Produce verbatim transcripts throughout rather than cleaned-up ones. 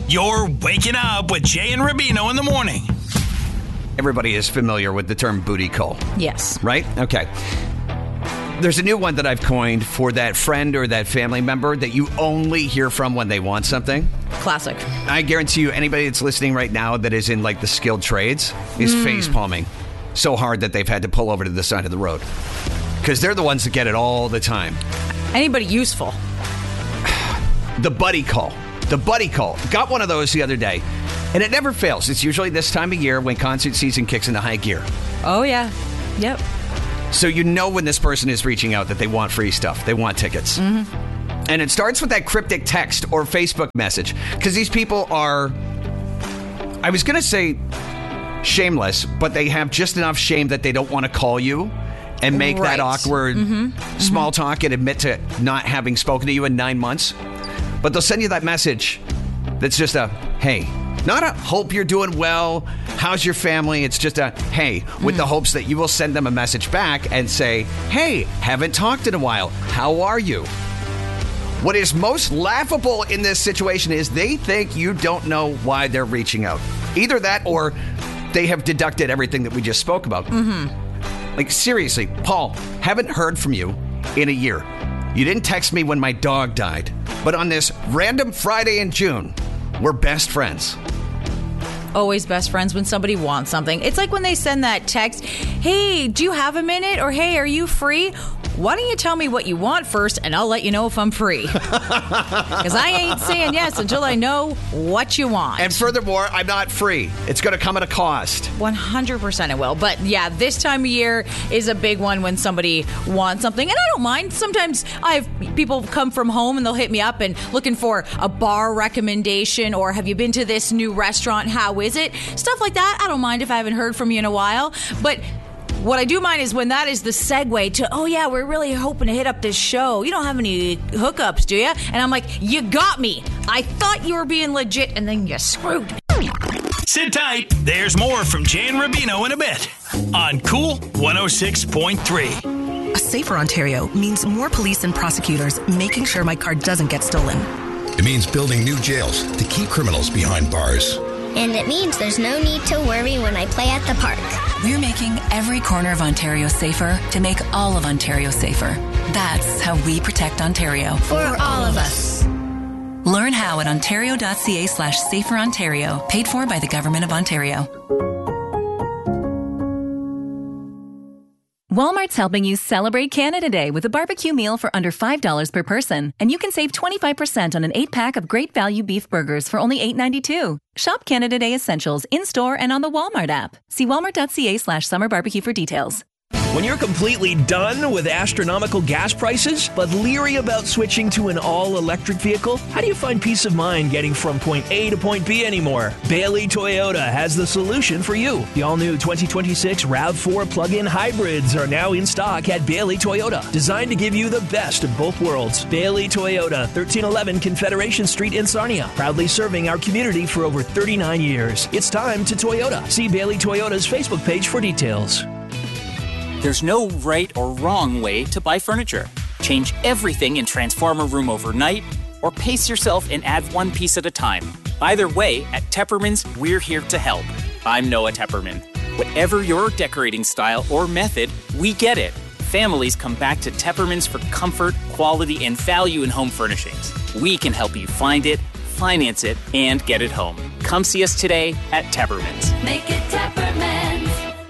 You're waking up with Jay and Rubino in the morning. Everybody is familiar with the term booty call. Yes. Right? Okay. There's a new one that I've coined for that friend or that family member that you only hear from when they want something. Classic. I guarantee you, anybody that's listening right now that is in like the skilled trades is mm. face palming so hard that they've had to pull over to the side of the road. Because they're the ones that get it all the time. Anybody useful. The buddy call. The buddy call. Got one of those the other day. And it never fails. It's usually this time of year when concert season kicks into high gear. Oh, yeah. Yep. So you know when this person is reaching out that they want free stuff. They want tickets. Mm-hmm. And it starts with that cryptic text or Facebook message. Because these people are, I was going to say shameless, but they have just enough shame that they don't want to call you and make right. that awkward mm-hmm. small mm-hmm. talk and admit to not having spoken to you in nine months. But they'll send you that message that's just a, hey. Not a hope you're doing well, how's your family? It's just a, hey, with mm. the hopes that you will send them a message back and say, hey, haven't talked in a while. How are you? What is most laughable in this situation is they think you don't know why they're reaching out. Either that or they have deducted everything that we just spoke about. Mm-hmm. Like, seriously, Paul, haven't heard from you in a year. You didn't text me when my dog died. But on this random Friday in June, we're best friends. Always best friends when somebody wants something. It's like when they send that text, hey, do you have a minute? Or hey, are you free? Why don't you tell me what you want first and I'll let you know if I'm free. Because I ain't saying yes until I know what you want. And furthermore, I'm not free. It's going to come at a cost. one hundred percent it will. But yeah, this time of year is a big one when somebody wants something. And I don't mind. Sometimes I have people come from home and they'll hit me up and looking for a bar recommendation or have you been to this new restaurant? How is it? Stuff like that. I don't mind if I haven't heard from you in a while. But what I do mind is when that is the segue to, oh, yeah, we're really hoping to hit up this show. You don't have any hookups, do you? And I'm like, you got me. I thought you were being legit, and then you screwed me. Sit tight. There's more from Jay and Rubino in a bit on Cool one oh six point three. A safer Ontario means more police and prosecutors making sure my car doesn't get stolen. It means building new jails to keep criminals behind bars. And it means there's no need to worry when I play at the park. We're making every corner of Ontario safer to make all of Ontario safer. That's how we protect Ontario. For all of us. Learn how at ontario.ca slash safer Ontario. Paid for by the Government of Ontario. Walmart's helping you celebrate Canada Day with a barbecue meal for under five dollars per person. And you can save twenty-five percent on an eight-pack of great value beef burgers for only eight ninety-two. Shop Canada Day essentials in-store and on the Walmart app. See walmart.ca slash summer barbecue for details. When you're completely done with astronomical gas prices, but leery about switching to an all-electric vehicle, how do you find peace of mind getting from point A to point B anymore? Bailey Toyota has the solution for you. The all-new twenty twenty-six RAV four plug-in hybrids are now in stock at Bailey Toyota, designed to give you the best of both worlds. Bailey Toyota, thirteen eleven Confederation Street in Sarnia, proudly serving our community for over thirty-nine years. It's time to Toyota. See Bailey Toyota's Facebook page for details. There's no right or wrong way to buy furniture. Change everything and transform a room overnight, or pace yourself and add one piece at a time. Either way, at Tepperman's, we're here to help. I'm Noah Tepperman. Whatever your decorating style or method, we get it. Families come back to Tepperman's for comfort, quality, and value in home furnishings. We can help you find it, finance it, and get it home. Come see us today at Tepperman's. Make it Tepperman's.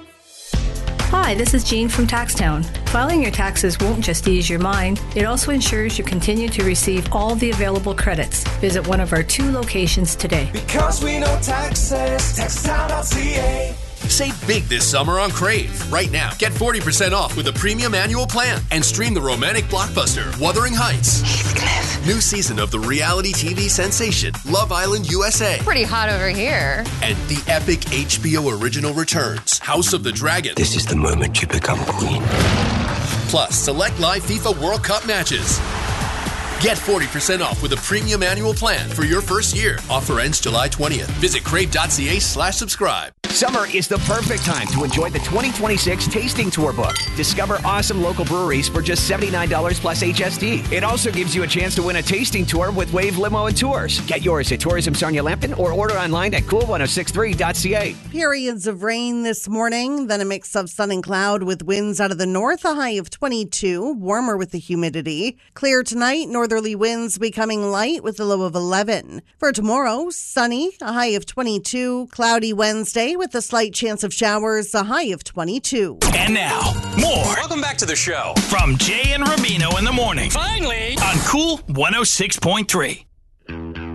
Hi, this is Jean from Taxtown. Filing your taxes won't just ease your mind, it also ensures you continue to receive all the available credits. Visit one of our two locations today. Because we know taxes, taxtown dot c a. Save big this summer on Crave. Right now, get forty percent off with a premium annual plan and stream the romantic blockbuster Wuthering Heights. Heathcliff. New season of the reality T V sensation Love Island U S A. Pretty hot over here. And the epic H B O original returns House of the Dragon. This is the moment you become queen. Plus, select live FIFA World Cup matches. Get forty percent off with a premium annual plan for your first year. Offer ends July twentieth. Visit crave.ca slash subscribe. Summer is the perfect time to enjoy the twenty twenty-six Tasting Tour book. Discover awesome local breweries for just seventy-nine dollars plus H S D. It also gives you a chance to win a tasting tour with Wave Limo and Tours. Get yours at Tourism Sarnia Lambton or order online at cool ten sixty-three dot c a. Periods of rain this morning, then a mix of sun and cloud with winds out of the north, a high of twenty-two, warmer with the humidity. Clear tonight, northerly winds becoming light with a low of eleven. For tomorrow, sunny, a high of twenty-two, cloudy Wednesday with a slight chance of showers, a high of twenty-two. And now, more. Welcome back to the show. From Jay and Rubino in the morning. Finally! On Cool one oh six point three.